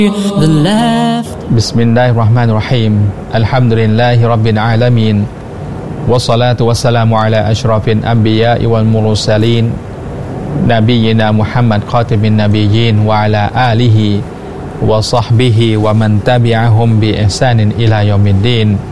the left Bismillahirrahmanirrahim Alhamdulillahi Rabbil Alamin Wassalatu wassalamu ala ashrafil anbiya'i wal mursalin Nabiyyina Muhammad khatimin nabiyyin wa ala alihi wa sahbihi wa man tabi'ahum bi ihsanin ila yaumiddin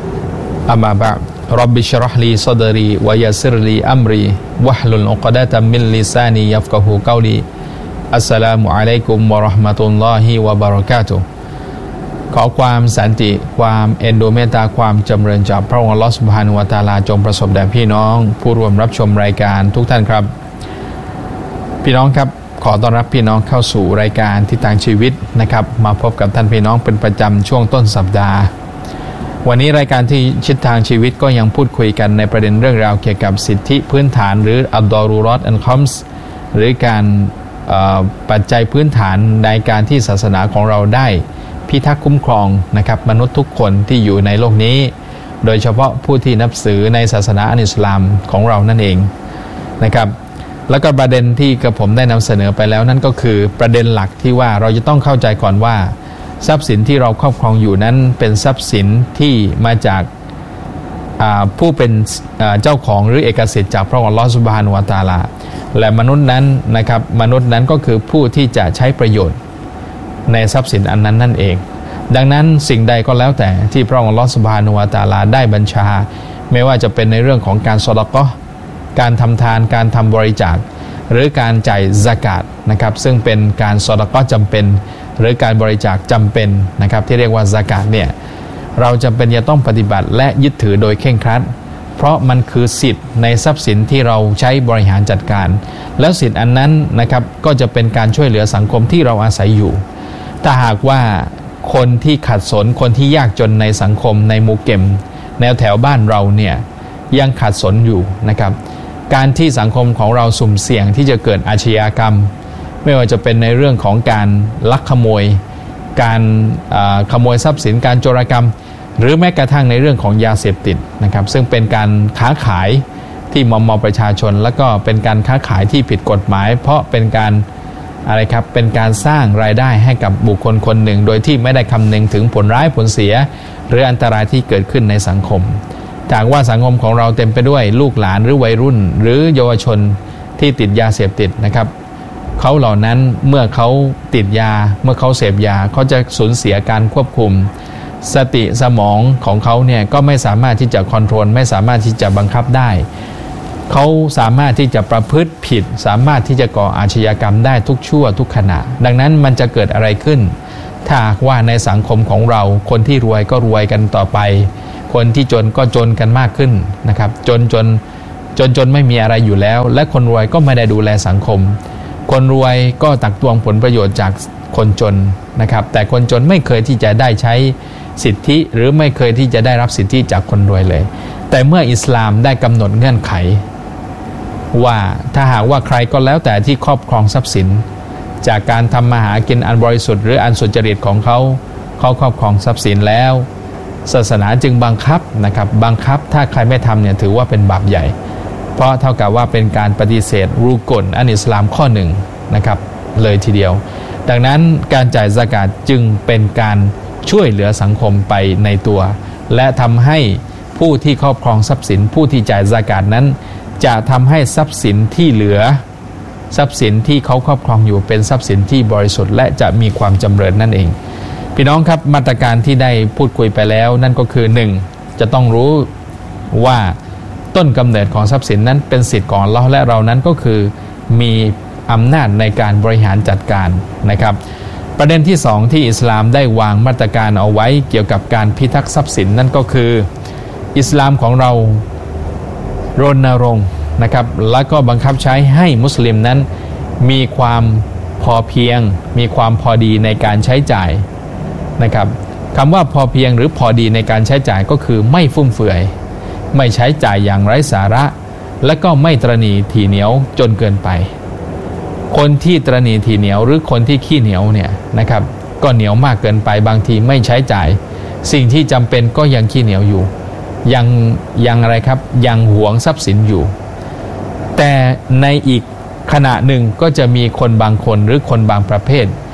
Amma ba'd Rabbi syrah li sadri wa yassir li amri wahlul 'uqdatam min lisani yafqahu qawli Assalamualaikum warahmatullahi wabarakatuh ขอความสันติความเอ็นดูเมตตาความจำเริญจากพระองค์อัลเลาะห์ซุบฮานะฮูวะตะอาลาจงประสบแด่พี่น้องผู้ร่วมรับชมรายการทุกท่านครับพี่น้องครับขอต้อนรับพี่น้องเข้าสู่รายการทิศทางชีวิตนะครับมาพบกับท่านพี่น้องเป็นประจำช่วงต้นสัปดาห์วันนี้รายการที่ทิศทางชีวิตก็ยังพูดคุยกันในประเด็นเรื่องราวเกี่ยวกับสิทธิพื้นฐานหรืออัดดอรูรอตอันคอมส์หรือการปัจจัยพื้นฐานในการที่ศาสนาของเราได้พิทักษ์คุ้มครองนะครับมนุษย์ทุกคนที่อยู่ในโลกนี้โดยเฉพาะผู้ที่นับถือในศาสนาอิสลามของเรานั่นเองนะครับแล้วก็ประเด็นที่กระผมได้นำเสนอไปแล้วนั่นก็คือประเด็นหลักที่ว่าเราจะต้องเข้าใจก่อนว่าทรัพย์สินที่เราครอบครองอยู่นั้นเป็นทรัพย์สินที่มาจากผู้เป็นเจ้าของหรือเอกสิทธิ์จากพระองค์อัลเลาะห์ซุบฮานะฮูวะตะอาลาและมนุษย์นั้นนะครับมนุษย์นั้นก็คือผู้ที่จะใช้ประโยชน์ในทรัพย์สินอันนั้นนั่นเองดังนั้นสิ่งใดก็แล้วแต่ที่พระองค์อัลเลาะห์ซุบฮานะฮูวะตะอาลาได้บัญชาไม่ว่าจะเป็นในเรื่องของการซอดาเกาะห์การทำทานการทำบริจาคหรือการจ่ายซะกาตนะครับซึ่งเป็นการซอดาเกาะห์จำเป็นหรือการบริจาคจำเป็นนะครับที่เรียกว่าซะกาตเนี่ยเราจำเป็นจะต้องปฏิบัติและยึดถือโดยเคร่งครัดเพราะมันคือสิทธิ์ในทรัพย์สินที่เราใช้บริหารจัดการแล้วสิทธิ์อันนั้นนะครับก็จะเป็นการช่วยเหลือสังคมที่เราอาศัยอยู่ถ้าหากว่าคนที่ขัดสนคนที่ยากจนในสังคมในหมู่เก็มแนวแถวบ้านเราเนี่ยยังขัดสนอยู่นะครับการที่สังคมของเราสุ่มเสี่ยงที่จะเกิดอาชญากรรมไม่ว่าจะเป็นในเรื่องของการลักขโมยการขโมยทรัพย์สินการโจรกรรมหรือแม้กระทั่งในเรื่องของยาเสพติดนะครับซึ่งเป็นการค้าขายที่มอมประชาชนแล้วก็เป็นการค้าขายที่ผิดกฎหมายเพราะเป็นการอะไรครับเป็นการสร้างรายได้ให้กับบุคคลคนหนึ่งโดยที่ไม่ได้คำนึงถึงผลร้ายผลเสียหรืออันตรายที่เกิดขึ้นในสังคมถ้าว่าสังคมของเราเต็มไปด้วยลูกหลานหรือวัยรุ่นหรือเยาวชนที่ติดยาเสพติดนะครับเขาเหล่านั้นเมื่อเขาติดยาเมื่อเขาเสพยาเขาจะสูญเสียการควบคุมสติสมองของเขาเนี่ยก็ไม่สามารถที่จะคอนโทรลไม่สามารถที่จะบังคับได้เขาสามารถที่จะประพฤติผิดสามารถที่จะก่ออาชญากรรมได้ทุกชั่วทุกขณะดังนั้นมันจะเกิดอะไรขึ้นถ้าว่าในสังคมของเราคนที่รวยก็รวยกันต่อไปคนที่จนก็จนกันมากขึ้นนะครับจนไม่มีอะไรอยู่แล้วและคนรวยก็ไม่ได้ดูแลสังคมคนรวยก็ตักตวงผลประโยชน์จากคนจนนะครับแต่คนจนไม่เคยที่จะได้ใช้สิทธิหรือไม่เคยที่จะได้รับสิทธิจากคนรวยเลยแต่เมื่ออิสลามได้กำหนดเงื่อนไขว่าถ้าหากว่าใครก็แล้วแต่ที่ครอบครองทรัพย์สินจากการทำมาหากินอันบริสุทธิ์หรืออันสุจริตของเขาครอบครองทรัพย์สินแล้วศาสนาจึงบังคับนะครับบังคับถ้าใครไม่ทำเนี่ยถือว่าเป็นบาปใหญ่เพราะเท่ากับว่าเป็นการปฏิเสธรุกนอันอิสลามข้อหนึ่งนะครับเลยทีเดียวดังนั้นการจ่ายซะกาตจึงเป็นการช่วยเหลือสังคมไปในตัวและทำให้ผู้ที่ครอบครองทรัพย์สินผู้ที่จ่ายซะกาตนั้นจะทำให้ทรัพย์สินที่เหลือทรัพย์สินที่เขาครอบครองอยู่เป็นทรัพย์สินที่บริสุทธิ์และจะมีความจำเริญนั่นเองพี่น้องครับมาตรการที่ได้พูดคุยไปแล้วนั่นก็คือ 1. จะต้องรู้ว่าต้นกำเนิดของทรัพย์สินนั้นเป็นสิทธิ์ของอัลเลาะห์และเรานั้นก็คือมีอำนาจในการบริหารจัดการนะครับประเด็นที่ 2ที่อิสลามได้วางมาตรการเอาไว้เกี่ยวกับการพิทักษ์ทรัพย์สินนั่นก็คืออิสลามของเรารณรงค์นะครับและก็บังคับใช้ให้มุสลิมนั้นมีความพอเพียงมีความพอดีในการใช้จ่ายนะครับคำว่าพอเพียงหรือพอดีในการใช้จ่ายก็คือไม่ฟุ่มเฟือยไม่ใช้จ่ายอย่างไร้สาระและก็ไม่ตระหนี่ถี่เหนียวจนเกินไปคนที่ตระหนี่ถี่เหนียวหรือคนที่ขี้เหนียวเนี่ยนะครับก็เหนียวมากเกินไปบางทีไม่ใช้จ่ายสิ่งที่จำเป็นก็ยังขี้เหนียวอยู่ยังอะไรครับยังหวงทรัพย์สินอยู่แต่ในอีกขณะหนึ่งก็จะมีคนบางคนหรือคนบางประเภท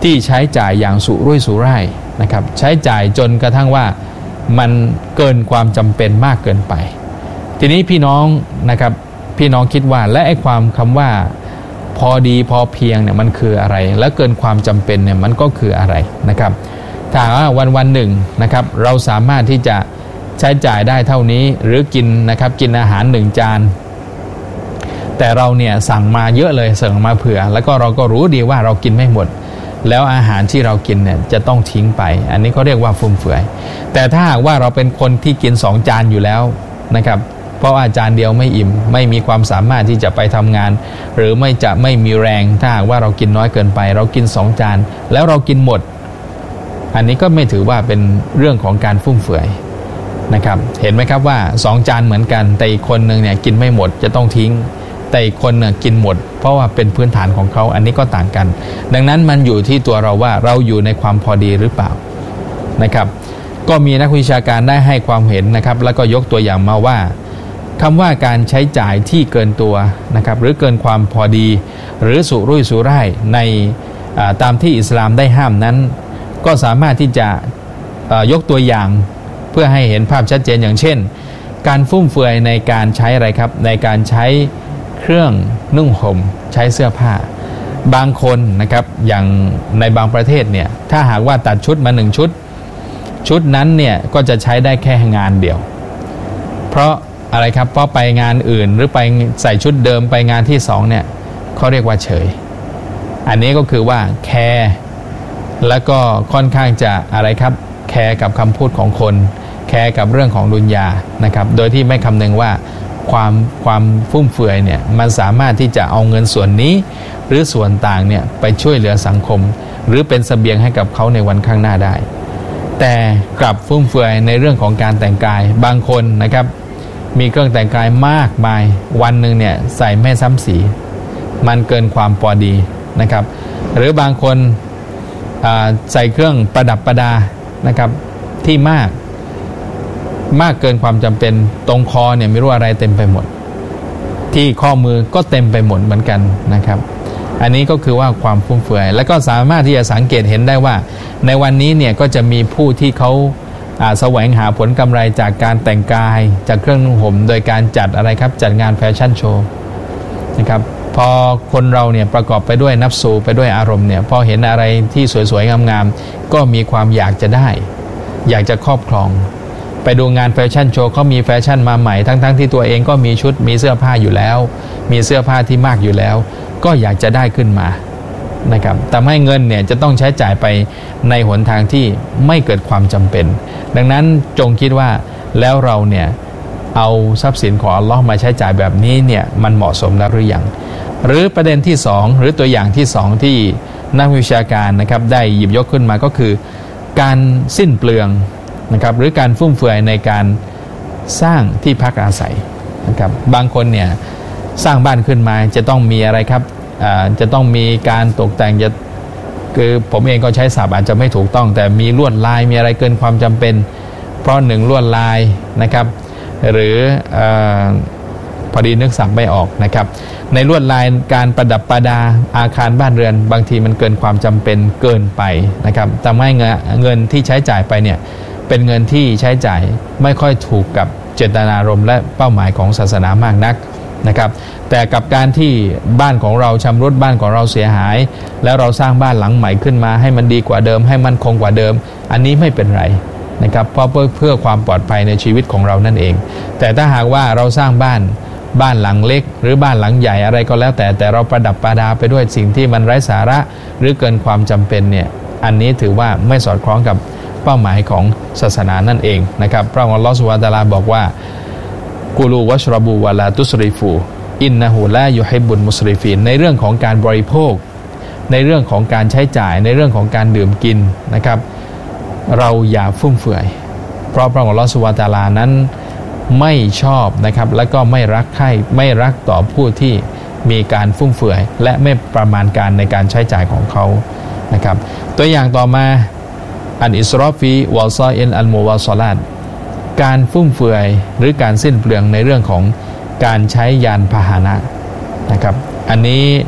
ที่ใช้จ่ายอย่างสุรุ่ยสุร่ายนะครับใช้จ่ายจนกระทั่งว่ามันเกินความจำเป็นมากเกินไปทีนี้พี่น้องนะครับพี่น้องคิดว่าและไอ้ความคำว่าพอดีพอเพียงเนี่ยมันคืออะไรและเกินความจำเป็นเนี่ยมันก็คืออะไรนะครับถ้าวันหนึ่งนะครับเราสามารถที่จะใช้จ่ายได้เท่านี้หรือกินนะครับกินอาหาร1 จานแต่เราเนี่ยสั่งมาเยอะเลยสั่งมาเผื่อแล้วก็เราก็รู้ดีว่าเรากินไม่หมดแล้วอาหารที่เรากินเนี่ยจะต้องทิ้งไปอันนี้เขาเรียกว่าฟุ่มเฟือยแต่ถ้าหากว่าเราเป็นคนที่กิน2 จานอยู่แล้วนะครับเพราะอาจารย์เดียวไม่อิ่มไม่มีความสามารถที่จะไปทำงานหรือไม่มีแรงถ้าหากว่าเรากินน้อยเกินไปเรากิน2 จานแล้วเรากินหมดอันนี้ก็ไม่ถือว่าเป็นเรื่องของการฟุ่มเฟือยนะครับเห็นไหมครับว่า2 จานเหมือนกันแต่อีกคนหนึ่งเนี่ยกินไม่หมดจะต้องทิ้งแต่อีกคนเนี่ยกินหมดเพราะว่าเป็นพื้นฐานของเขาอันนี้ก็ต่างกันดังนั้นมันอยู่ที่ตัวเราว่าเราอยู่ในความพอดีหรือเปล่านะครับก็มีนักวิชาการได้ให้ความเห็นนะครับแล้วก็ยกตัวอย่างมาว่าคำว่าการใช้จ่ายที่เกินตัวนะครับหรือเกินความพอดีหรือสุรุ่ยสุร่ายในตามที่อิสลามได้ห้ามนั้นก็สามารถที่จะยกตัวอย่างเพื่อให้เห็นภาพชัดเจนอย่างเช่นการฟุ่มเฟือยในการใช้อะไรครับในการใช้เครื่องนุ่งห่มใช้เสื้อผ้าบางคนนะครับอย่างในบางประเทศเนี่ยถ้าหากว่าตัดชุดมา1 ชุดนั้นเนี่ยก็จะใช้ได้แค่งานเดียวเพราะอะไรครับเพราะไปงานอื่นหรือไปใส่ชุดเดิมไปงานที่2เนี่ยเขาเรียกว่าเฉยอันนี้ก็คือว่าแคร์แล้วก็ค่อนข้างจะอะไรครับแคร์กับคำพูดของคนแคร์กับเรื่องของดุนยานะครับโดยที่ไม่คำนึงว่าความฟุ่มเฟือยเนี่ยมันสามารถที่จะเอาเงินส่วนนี้หรือส่วนต่างเนี่ยไปช่วยเหลือสังคมหรือเป็นเสบียงให้กับเขาในวันข้างหน้าได้แต่กลับฟุ่มเฟือยในเรื่องของการแต่งกายบางคนนะครับมีเครื่องแต่งกายมากมายวันหนึ่งเนี่ยใส่ไม่ซ้ำสีมันเกินความพอดีนะครับหรือบางคนใส่เครื่องประดับประดานะครับที่มากเกินความจำเป็นตรงคอเนี่ยไม่รู้อะไรเต็มไปหมดที่ข้อมือก็เต็มไปหมดเหมือนกันนะครับอันนี้ก็คือว่าความฟุ่มเฟือยและก็สามารถที่จะสังเกตเห็นได้ว่าในวันนี้เนี่ยก็จะมีผู้ที่เขาแสวงหาผลกำไรจากการแต่งกายจากเครื่องนุ่งห่มโดยการจัดอะไรครับจัดงานแฟชั่นโชว์นะครับพอคนเราเนี่ยประกอบไปด้วยนัฟซูไปด้วยอารมณ์เนี่ยพอเห็นอะไรที่สวยๆงามๆก็มีความอยากจะได้อยากจะครอบครองไปดูงานแฟชั่นโชว์เขามีแฟชั่นมาใหม่ทั้งที่ตัวเองก็มีชุดมีเสื้อผ้าอยู่แล้วมีเสื้อผ้าที่มากอยู่แล้วก็อยากจะได้ขึ้นมานะครับทำให้เงินเนี่ยจะต้องใช้จ่ายไปในหนทางที่ไม่เกิดความจำเป็นดังนั้นจงคิดว่าแล้วเราเนี่ยเอาทรัพย์สินของอัลลอฮ์มาใช้จ่ายแบบนี้เนี่ยมันเหมาะสมแล้วหรือยังหรือประเด็นที่2หรือตัวอย่างที่2ที่นักวิชาการนะครับได้หยิบยกขึ้นมาก็คือการสิ้นเปลืองนะครับหรือการฟุ่มเฟือยในการสร้างที่พักอาศัยนะครับบางคนเนี่ยสร้างบ้านขึ้นมาจะต้องมีอะไรครับจะต้องมีการตกแต่งคือผมเองก็ใช้ศัพท์อาจจะไม่ถูกต้องแต่มีลวดลายมีอะไรเกินความจำเป็นเพราะ1ลวดลายนะครับหรือพอดีนึกศัพท์ไม่ออกนะครับในลวดลายการประดับประดาอาคารบ้านเรือนบางทีมันเกินความจำเป็นเกินไปนะครับทำให้เงินที่ใช้จ่ายไปเนี่ยเป็นเงินที่ใช้จ่ายไม่ค่อยถูกกับเจตนารมณ์และเป้าหมายของศาสนามากนักนะครับแต่กับการที่บ้านของเราชำรุดบ้านของเราเสียหายแล้วเราสร้างบ้านหลังใหม่ขึ้นมาให้มันดีกว่าเดิมให้มั่นคงกว่าเดิมอันนี้ไม่เป็นไรนะครับเพราะเพื่อความปลอดภัยในชีวิตของเรานั่นเองแต่ถ้าหากว่าเราสร้างบ้านหลังเล็กหรือบ้านหลังใหญ่อะไรก็แล้วแต่เราประดับประดาไปด้วยสิ่งที่มันไร้สาระหรือเกินความจำเป็นเนี่ยอันนี้ถือว่าไม่สอดคล้องกับเป้าหมายของศาสนานั่นเองนะครับพระองค์อัลเลาะห์ซุบฮานะฮูวะตะอาลาบอกว่ากูลูวัชรบูวะลาตุสริฟูอินนะฮูลายุฮิบบุลมุสริฟีนในเรื่องของการบริโภคในเรื่องของการใช้จ่ายในเรื่องของการดื่มกินนะครับเราอย่าฟุ่มเฟือยเพราะพระองค์อัลเลาะห์ซุบฮานะฮูวะตะอาลานั้นไม่ชอบนะครับและก็ไม่รักใคร่ไม่รักต่อผู้ที่มีการฟุ่มเฟือยและไม่ประมาณการในการใช้จ่ายของเขานะครับตัวอย่างต่อมาอันอิสรอฟีวะซออินอัลมุวาซอลาตการฟุ่มเฟือยหรือการสิ้นเปลืองในเรื่องของการใช้ยานพาหนะนะครับอันนี้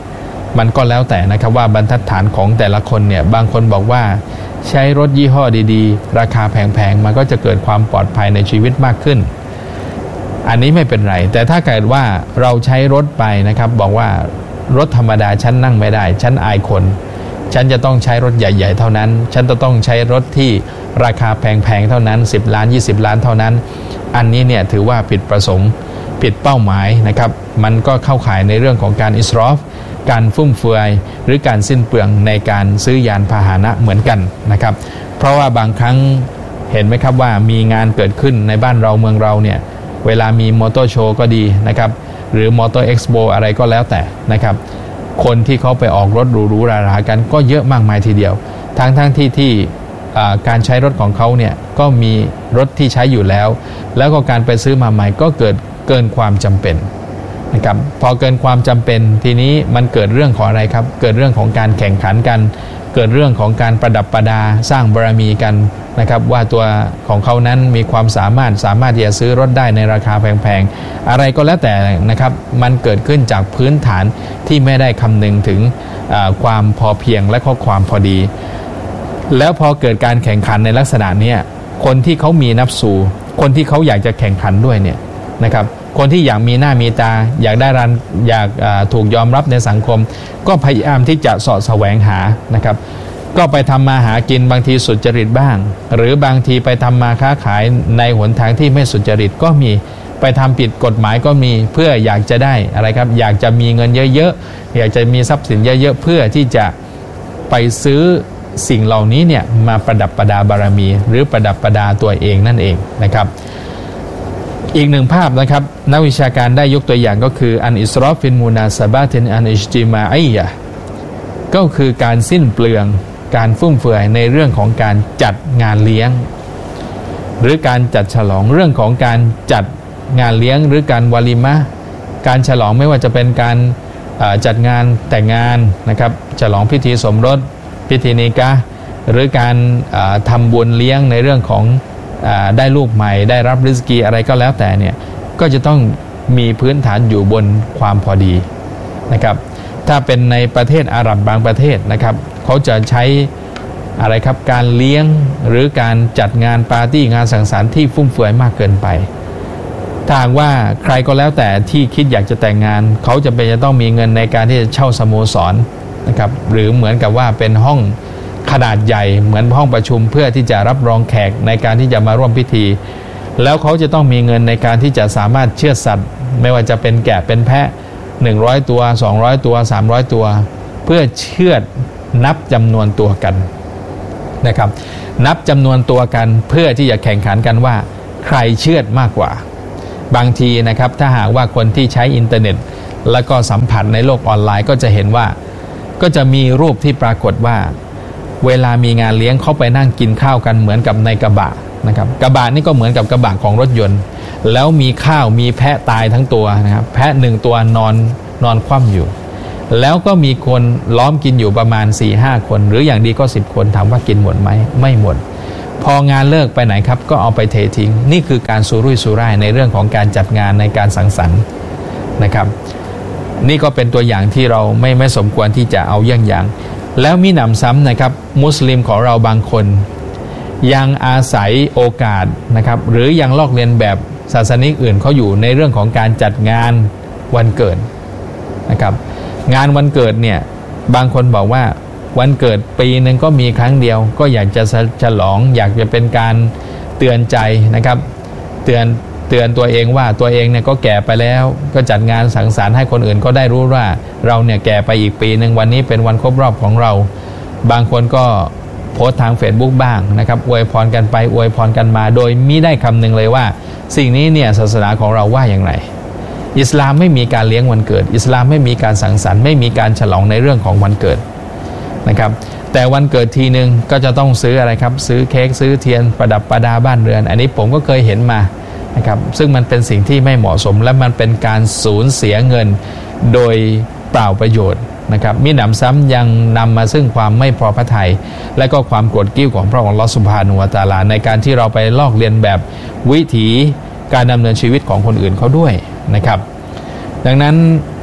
มันก็แล้วแต่นะครับว่าบรรทัดฐานของแต่ละคนเนี่ยบางคนบอกว่าใช้รถยี่ห้อดีๆราคาแพงๆมันก็จะเกิดความปลอดภัยในชีวิตมากขึ้นอันนี้ไม่เป็นไรแต่ถ้าเกิดว่าเราใช้รถไปนะครับบอกว่ารถธรรมดาฉันนั่งไม่ได้ฉันอายคนฉันจะต้องใช้รถใหญ่ๆเท่านั้นฉันจะต้องใช้รถที่ราคาแพงๆเท่านั้น10 ล้าน20 ล้านเท่านั้นอันนี้เนี่ยถือว่าผิดประสงค์ผิดเป้าหมายนะครับมันก็เข้าข่ายในเรื่องของการอิสรอฟการฟุ่มเฟือยหรือการสิ้นเปลืองในการซื้อยานพาหนะเหมือนกันนะครับเพราะว่าบางครั้งเห็นไหมครับว่ามีงานเกิดขึ้นในบ้านเราเมืองเราเนี่ยเวลามีมอเตอร์โชว์ก็ดีนะครับหรือมอเตอร์เอ็กซ์โปอะไรก็แล้วแต่นะครับคนที่เขาไปออกรถหรูๆราๆกันก็เยอะมากมายทีเดียวทั้งที่การใช้รถของเขาเนี่ยก็มีรถที่ใช้อยู่แล้วแล้วก็การไปซื้อมาใหม่ก็เกินความจำเป็นนะครับพอเกินความจำเป็นทีนี้มันเกิดเรื่องของอะไรครับเกิดเรื่องของการแข่งขันกันเกิดเรื่องของการประดับประดาสร้างบารมีกันนะครับว่าตัวของเขานั้นมีความสามารถที่จะซื้อรถได้ในราคาแพงๆอะไรก็แล้วแต่นะครับมันเกิดขึ้นจากพื้นฐานที่ไม่ได้คำนึงถึงความพอเพียงและข้อความพอดีแล้วพอเกิดการแข่งขันในลักษณะนี้คนที่เขามีนับสูคนที่เขาอยากจะแข่งขันด้วยเนี่ยนะครับคนที่อยากมีหน้ามีตาอยากได้อยากถูกยอมรับในสังคมก็พยายามที่จะเสาะแสวงหานะครับก็ไปทำมาหากินบางทีสุจริตบ้างหรือบางทีไปทำมาค้าขายในหนทางที่ไม่สุจริตก็มีไปทำผิดกฎหมายก็มีเพื่ออยากจะได้อะไรครับอยากจะมีเงินเยอะๆอยากจะมีทรัพย์สินเยอะๆเพื่อที่จะไปซื้อสิ่งเหล่านี้เนี่ยมาประดับประดาบารมีหรือประดับประดาตัวเองนั่นเองนะครับอีกหนึ่งภาพนะครับนักวิชาการได้ยกตัวอย่างก็คืออันอิสรอฟฟินมูนาซาบะตินอันอิจติมาอียะก็คือการสิ้นเปลืองการฟุ่มเฟือยในเรื่องของการจัดงานเลี้ยงหรือการจัดฉลองเรื่องของการจัดงานเลี้ยงหรือการวาลิมะการฉลองไม่ว่าจะเป็นการจัดงานแต่งงานนะครับฉลองพิธีสมรสพิธีนิกะห์หรือการทำบุญเลี้ยงในเรื่องของได้ลูกใหม่ได้รับริสกีอะไรก็แล้วแต่เนี่ยก็จะต้องมีพื้นฐานอยู่บนความพอดีนะครับถ้าเป็นในประเทศอาหรับบางประเทศนะครับเขาจะใช้อะไรครับการเลี้ยงหรือการจัดงานปาร์ตี้งานสังสรรค์ที่ฟุ่มเฟือยมากเกินไปถ้าหากว่าใครก็แล้วแต่ที่คิดอยากจะแต่งงานเขาจะต้องมีเงินในการที่จะเช่าสโมสรนะครับหรือเหมือนกับว่าเป็นห้องขนาดใหญ่เหมือนห้องประชุมเพื่อที่จะรับรองแขกในการที่จะมาร่วมพิธีแล้วเขาจะต้องมีเงินในการที่จะสามารถเชือดสัตว์ไม่ว่าจะเป็นแกะเป็นแพะ100ตัว200ตัว300ตัวเพื่อเชือดนับจำนวนตัวกันนะครับนับจำนวนตัวกันเพื่อที่จะแข่งขันกันว่าใครเชือดมากกว่าบางทีนะครับถ้าหากว่าคนที่ใช้อินเทอร์เน็ตแล้วก็สัมผัสในโลกออนไลน์ก็จะเห็นว่าก็จะมีรูปที่ปรากฏว่าเวลามีงานเลี้ยงเขาไปนั่งกินข้าวกันเหมือนกับในกระบะนะครับกระบะนี่ก็เหมือนกับกระบะของรถยนต์แล้วมีข้าวมีแพะตายทั้งตัวนะครับแพะ1ตัวนอนคว่ำอยู่แล้วก็มีคนล้อมกินอยู่ประมาณ 4-5 คนหรืออย่างดีก็10คนถามว่ากินหมดไหมไม่หมดพองานเลิกไปไหนครับก็เอาไปเททิ้งนี่คือการสุรุ่ยสุร่ายในเรื่องของการจัดงานในการสังสรรค์นะครับนี่ก็เป็นตัวอย่างที่เราไม่สมควรที่จะเอาเยี่ยงอย่างแล้วมีหนำซ้ำนะครับมุสลิมของเราบางคนยังอาศัยโอกาสนะครับหรือยังลอกเลียนแบบศาสนิกอื่นเขาอยู่ในเรื่องของการจัดงานวันเกิดนะครับงานวันเกิดเนี่ยบางคนบอกว่าวันเกิดปีนึงก็มีครั้งเดียวก็อยากจะฉลองอยากจะเป็นการเตือนใจนะครับเตือนตัวเองว่าตัวเองเนี่ยก็แก่ไปแล้วก็จัดงานสังสรรค์ให้คนอื่นก็ได้รู้ว่าเราเนี่ยแก่ไปอีกปีนึงวันนี้เป็นวันครบรอบของเราบางคนก็โพสต์ทาง Facebook บ้างนะครับอวยพรกันไปอวยพรกันมาโดยมิได้คำนึงเลยว่าสิ่งนี้เนี่ยศาสนาของเราว่าอย่างไรอิสลามไม่มีการเลี้ยงวันเกิดอิสลามไม่มีการสังสรรค์ไม่มีการฉลองในเรื่องของวันเกิดนะครับแต่วันเกิดทีนึงก็จะต้องซื้ออะไรครับซื้อเค้กซื้อเทียนประดับประดาบ้านเรือนอันนี้ผมก็เคยเห็นมานะครับซึ่งมันเป็นสิ่งที่ไม่เหมาะสมและมันเป็นการสูญเสียเงินโดยเปล่าประโยชน์นะครับมิหนำซ้ำยังนำมาซึ่งความไม่พอพระทัยและก็ความโกรธกิ้วของพระองค์อัลเลาะห์ซุบฮานะฮูวะตะอาลาในการที่เราไปลอกเลียนแบบวิถีการดำเนินชีวิตของคนอื่นเขาด้วยนะครับดังนั้น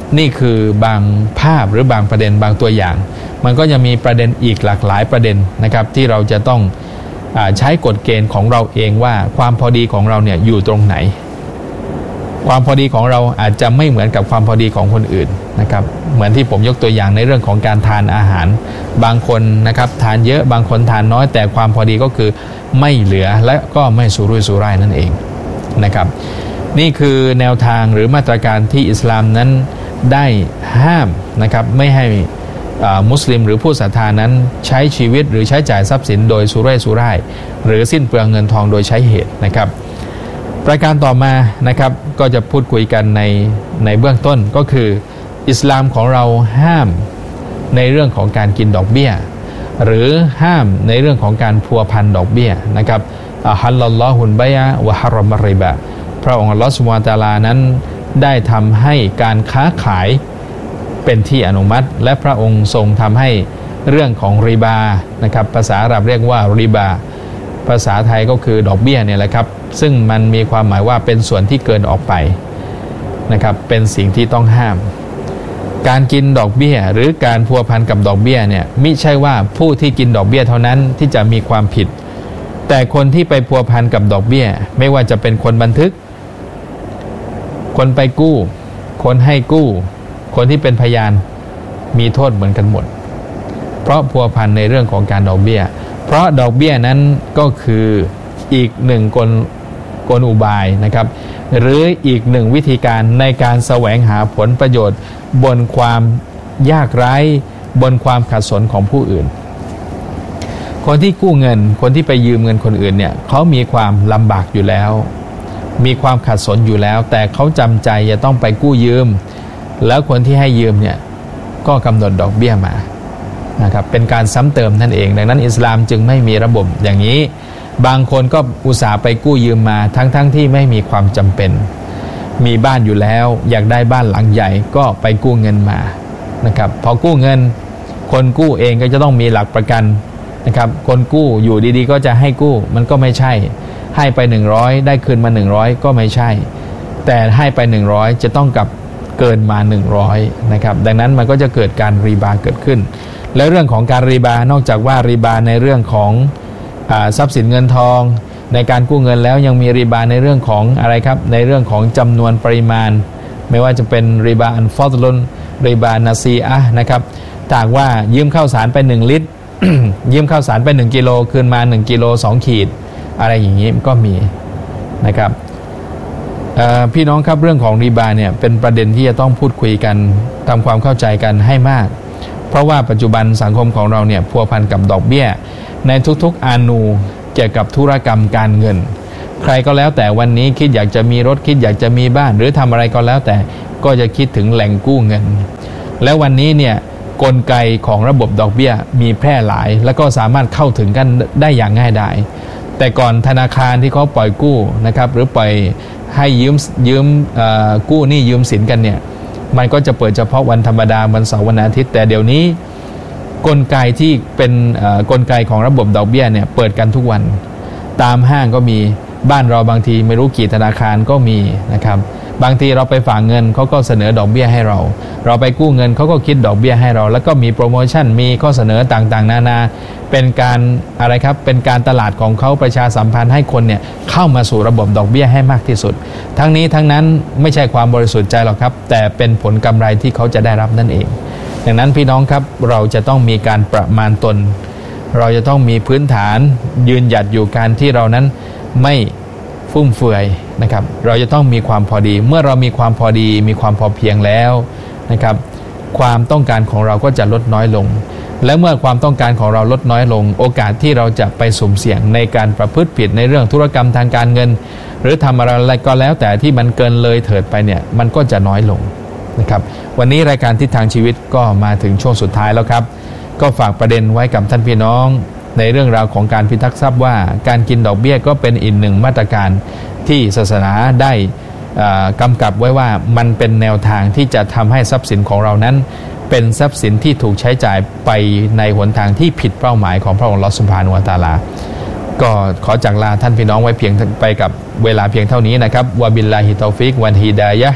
นี่คือบางภาพหรือบางประเด็นบางตัวอย่างมันก็จะมีประเด็นอีกหลากหลายประเด็นนะครับที่เราจะต้องใช้กฎเกณฑ์ของเราเองว่าความพอดีของเราเนี่ยอยู่ตรงไหนความพอดีของเราอาจจะไม่เหมือนกับความพอดีของคนอื่นนะครับเหมือนที่ผมยกตัวอย่างในเรื่องของการทานอาหารบางคนนะครับทานเยอะบางคนทานน้อยแต่ความพอดีก็คือไม่เหลือและก็ไม่สุรุ่ยสุร่ายนั่นเองนะครับนี่คือแนวทางหรือมาตรการที่อิสลามนั้นได้ห้ามนะครับไม่ให้มุสลิมหรือผู้ศรัทธานั้นใช้ชีวิตหรือใช้จ่ายทรัพย์สินโดยสุรุ่ยสุร่ายหรือสิ้นเปลืองเงินทองโดยใช้เหตุนะครับประการต่อมานะครับก็จะพูดคุยกันในเบื้องต้นก็คืออิสลามของเราห้ามในเรื่องของการกินดอกเบี้ยหรือห้ามในเรื่องของการพัวพันดอกเบี้ยนะครับฮัลลัลลอฮุลบัยะวะฮารอมัรริบะพระองค์อัลลอฮฺซุบฮานะฮูวะตะอาลานั้นได้ทำให้การค้าขายเป็นที่อนุมัติและพระองค์ทรงทำให้เรื่องของริบานะครับภาษาอาหรับเรียกว่าริบาภาษาไทยก็คือดอกเบี้ยเนี่ยแหละครับซึ่งมันมีความหมายว่าเป็นส่วนที่เกินออกไปนะครับเป็นสิ่งที่ต้องห้ามการกินดอกเบี้ยหรือการพัวพันกับดอกเบี้ยเนี่ยมิใช่ว่าผู้ที่กินดอกเบี้ยเท่านั้นที่จะมีความผิดแต่คนที่ไปพัวพันกับดอกเบี้ยไม่ว่าจะเป็นคนบันทึกคนไปกู้คนให้กู้คนที่เป็นพยานมีโทษเหมือนกันหมดเพราะพัวพันในเรื่องของการดอกเบี้ยเพราะดอกเบี้ยนั้นก็คืออีกหนึ่งกลอุบายนะครับหรืออีกหนึ่งวิธีการในการแสวงหาผลประโยชน์บนความยากไร้บนความขัดสนของผู้อื่นคนที่กู้เงินคนที่ไปยืมเงินคนอื่นเนี่ยเขามีความลำบากอยู่แล้วมีความขัดสนอยู่แล้วแต่เขาจำใจจะต้องไปกู้ยืมแล้วคนที่ให้ยืมเนี่ยก็กำหนดดอกเบี้ยมานะครับเป็นการซ้ำเติมนั่นเองดังนั้นอิสลามจึงไม่มีระบบอย่างนี้บางคนก็อุตส่าห์ไปกู้ยืมมาทั้งที่ไม่มีความจำเป็นมีบ้านอยู่แล้วอยากได้บ้านหลังใหญ่ก็ไปกู้เงินมานะครับพอกู้เงินคนกู้เองก็จะต้องมีหลักประกันนะครับคนกู้อยู่ดีๆก็จะให้กู้มันก็ไม่ใช่ให้ไป100ได้คืนมา100ก็ไม่ใช่แต่ให้ไป100จะต้องกับเกินมา100นะครับดังนั้นมันก็จะเกิดการรีบาเกิดขึ้นและเรื่องของการรีบานอกจากว่ารีบาในเรื่องของทรัพย์สินเงินทองในการกู้เงินแล้วยังมีรีบาในเรื่องของอะไรครับในเรื่องของจำนวนปริมาณไม่ว่าจะเป็นรีบาอันฟอดลุนรีบานาซีอะนะครับถ้าว่ายืมข้าวสารไป1ลิตร ยืมข้าวสารไป1กิโลคืนมา1กิโล2ขีดอะไรอย่างนี้ก็มีนะครับพี่น้องครับเรื่องของริบาเนี่ยเป็นประเด็นที่จะต้องพูดคุยกันทำความเข้าใจกันให้มากเพราะว่าปัจจุบันสังคมของเราเนี่ยพัวพันกับดอกเบี้ยในทุกๆอานูเกี่ยวกับธุรกรรมการเงินใครก็แล้วแต่วันนี้คิดอยากจะมีรถคิดอยากจะมีบ้านหรือทำอะไรก็แล้วแต่ก็จะคิดถึงแหล่งกู้เงินแล้ววันนี้เนี่ยกลไกของระบบดอกเบี้ยมีแพร่หลายแล้วก็สามารถเข้าถึงกันได้อย่างง่ายดายแต่ก่อนธนาคารที่เขาปล่อยกู้นะครับหรือปล่อยให้ยืมกู้หนี้ยืมสินกันเนี่ยมันก็จะเปิดเฉพาะวันธรรมดาวันเสาร์วันอาทิตย์แต่เดี๋ยวนี้กลไกที่เป็นกลไกของระบบดอกเบี้ยเนี่ยเปิดกันทุกวันตามห้างก็มีบ้านเราบางทีไม่รู้กี่ธนาคารก็มีนะครับบางทีเราไปฝากเงินเขาก็เสนอดอกเบี้ยให้เราไปกู้เงินเขาก็คิดดอกเบี้ยให้เราแล้วก็มีโปรโมชั่นมีข้อเสนอต่างๆนานาเป็นการอะไรครับเป็นการตลาดของเขาประชาสัมพันธ์ให้คนเนี่ยเข้ามาสู่ระบบดอกเบี้ยให้มากที่สุดทั้งนี้ทั้งนั้นไม่ใช่ความบริสุทธิ์ใจหรอกครับแต่เป็นผลกำไรที่เขาจะได้รับนั่นเองดังนั้นพี่น้องครับเราจะต้องมีการประมาณตนเราจะต้องมีพื้นฐานยืนหยัดอยู่การที่เรานั้นไม่ฟุ่มเฟือยนะครับเราจะต้องมีความพอดีเมื่อเรามีความพอดีมีความพอเพียงแล้วนะครับความต้องการของเราก็จะลดน้อยลงและเมื่อความต้องการของเราลดน้อยลงโอกาสที่เราจะไปสุ่มเสี่ยงในการประพฤติผิดในเรื่องธุรกรรมทางการเงินหรือทำอะไรก็แล้วแต่ที่มันเกินเลยเถิดไปเนี่ยมันก็จะน้อยลงนะครับวันนี้รายการทิศทางชีวิตก็มาถึงช่วงสุดท้ายแล้วครับก็ฝากประเด็นไว้กับท่านพี่น้องในเรื่องราวของการพิทักษ์ทรัพย์ว่าการกินดอกเบี้ยก็เป็นอีกหนึ่งมาตรการที่ศาสนาได้กำกับไว้ว่ามันเป็นแนวทางที่จะทำให้ทรัพย์สินของเรานั้นเป็นทรัพย์สินที่ถูกใช้จ่ายไปในหนทางที่ผิดเป้าหมายของพระองค์อัลเลาะห์ซุบฮานะฮูวะตะอาลาก็ขอจากลาท่านพี่น้องไว้เพียงไปกับเวลาเพียงเท่านี้นะครับวะบิลลาฮิตอฟิกวันฮิดายะฮ์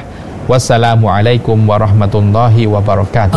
วัสสลามุอะลัยกุมวะเราะห์มะตุลลอฮิวะบะเราะกาตุฮ์